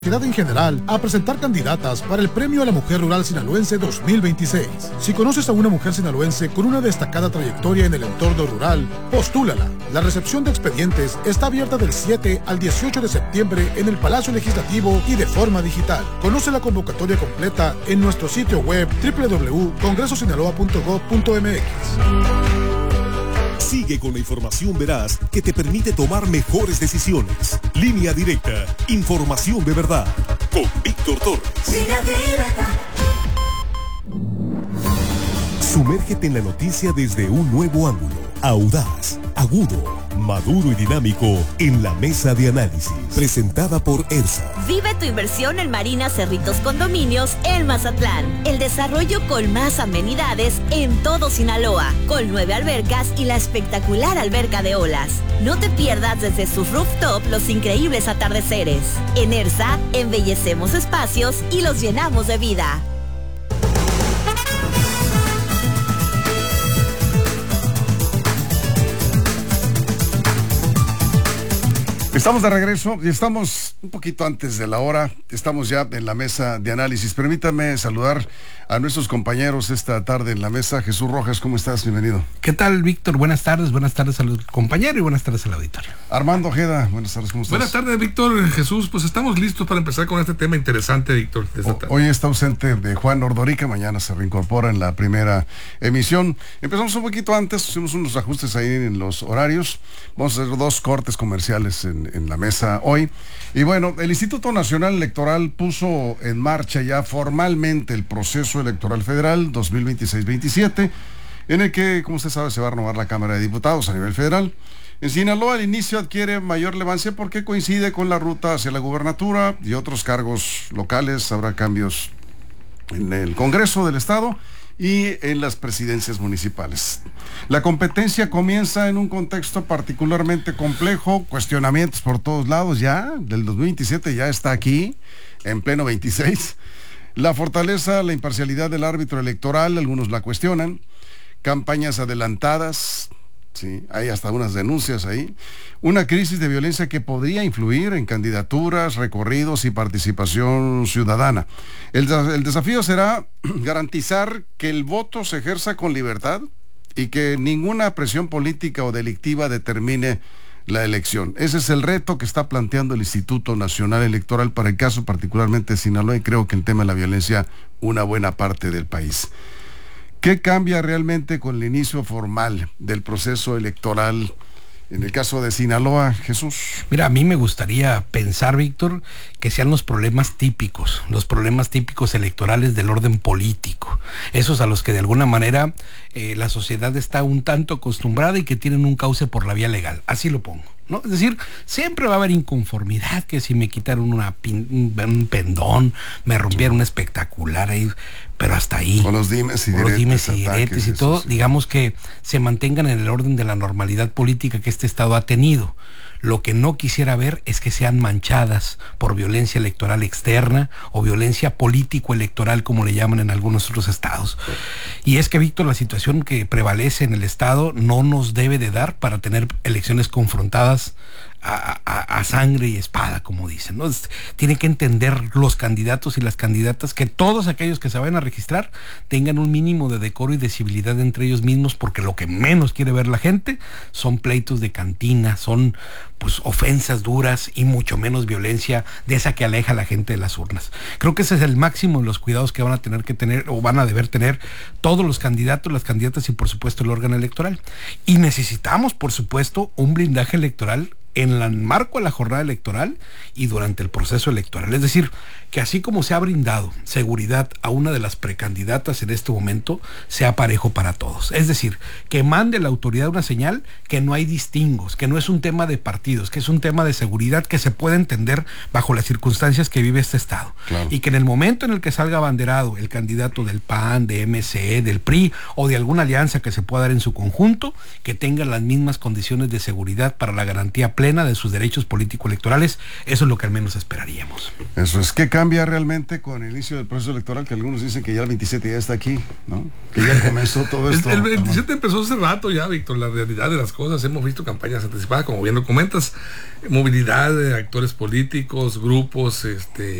En general, a presentar candidatas para el Premio a la Mujer Rural Sinaloense 2026. Si conoces a una mujer sinaloense con una destacada trayectoria en el entorno rural, postúlala. La recepción de expedientes está abierta del 7 al 18 de septiembre en el Palacio Legislativo y de forma digital. Conoce la convocatoria completa en nuestro sitio web www.congresosinaloa.gov.mx. Sigue con la información veraz que te permite tomar mejores decisiones. Línea Directa, información de verdad. Con Víctor Torres. Línea Directa. Sumérgete en la noticia desde un nuevo ángulo. Audaz, agudo, maduro y dinámico en la mesa de análisis. Presentada por ERSA. Vive tu inversión en Marina Cerritos Condominios en Mazatlán. El desarrollo con más amenidades en todo Sinaloa, con 9 albercas y la espectacular alberca de olas. No te pierdas desde su rooftop los increíbles atardeceres. En ERSA, embellecemos espacios y los llenamos de vida. Estamos de regreso y estamos un poquito antes de la hora, estamos ya en la mesa de análisis. Permítame saludar a nuestros compañeros esta tarde en la mesa. Jesús Rojas, ¿cómo estás? Bienvenido. ¿Qué tal, Víctor? Buenas tardes al compañero y buenas tardes al auditorio. Armando Ojeda, buenas tardes, ¿cómo estás? Buenas tardes, Víctor. Jesús, pues estamos listos para empezar con este tema interesante, Víctor. Hoy está ausente de Juan Ordorica, mañana se reincorpora en la primera emisión. Empezamos un poquito antes, hicimos unos ajustes ahí en los horarios. Vamos a hacer 2 cortes comerciales en la mesa hoy. Y bueno, el Instituto Nacional Electoral puso en marcha ya formalmente el proceso electoral federal 2026-27, en el que, como usted sabe, se va a renovar la Cámara de Diputados a nivel federal. En Sinaloa el inicio adquiere mayor relevancia porque coincide con la ruta hacia la gubernatura y otros cargos locales. Habrá cambios en el Congreso del Estado y en las presidencias municipales. La competencia comienza en un contexto particularmente complejo, cuestionamientos por todos lados ya, del 2027 ya está aquí, en pleno 26. La fortaleza, la imparcialidad del árbitro electoral, algunos la cuestionan, campañas adelantadas, sí, hay hasta unas denuncias ahí, una crisis de violencia que podría influir en candidaturas, recorridos y participación ciudadana. El desafío será garantizar que el voto se ejerza con libertad y que ninguna presión política o delictiva determine la elección. Ese es el reto que está planteando el Instituto Nacional Electoral para el caso particularmente de Sinaloa, y creo que el tema de la violencia una buena parte del país. ¿Qué cambia realmente con el inicio formal del proceso electoral en el caso de Sinaloa, Jesús? Mira, a mí me gustaría pensar, Víctor, que sean los problemas típicos electorales del orden político, esos a los que de alguna manera la sociedad está un tanto acostumbrada y que tienen un cauce por la vía legal, así lo pongo, ¿no? Es decir, siempre va a haber inconformidad, que si me quitaron un pendón, me rompieron un espectacular ahí, pero hasta ahí. Con los dimes y diretes y todo, digamos que se mantengan en el orden de la normalidad política que este Estado ha tenido. Lo que no quisiera ver es que sean manchadas por violencia electoral externa o violencia político-electoral, como le llaman en algunos otros estados. Y es que, Víctor, la situación que prevalece en el Estado no nos debe de dar para tener elecciones confrontadas a sangre y espada, como dicen, ¿no? Tienen que entender los candidatos y las candidatas que todos aquellos que se vayan a registrar tengan un mínimo de decoro y de civilidad entre ellos mismos, porque lo que menos quiere ver la gente son pleitos de cantina, son pues ofensas duras y mucho menos violencia de esa que aleja a la gente de las urnas. Creo que ese es el máximo de los cuidados que van a tener que tener o van a deber tener todos los candidatos, las candidatas y por supuesto el órgano electoral. Y necesitamos, por supuesto, un blindaje electoral en el marco de la jornada electoral y durante el proceso electoral. Es decir, que así como se ha brindado seguridad a una de las precandidatas en este momento, sea parejo para todos. Es decir, que mande la autoridad una señal que no hay distingos, que no es un tema de partidos, que es un tema de seguridad que se puede entender bajo las circunstancias que vive este Estado. Claro. Y que en el momento en el que salga abanderado el candidato del PAN, de MC, del PRI o de alguna alianza que se pueda dar en su conjunto, que tenga las mismas condiciones de seguridad para la garantía plena plena de sus derechos político-electorales. Eso es lo que al menos esperaríamos. Eso es. ¿Qué cambia realmente con el inicio del proceso electoral? Que algunos dicen que ya el 27 ya está aquí, ¿no? Que ya comenzó todo esto. El 27 empezó hace rato ya, Víctor, la realidad de las cosas. Hemos visto campañas anticipadas, como bien lo comentas, movilidad de actores políticos, grupos,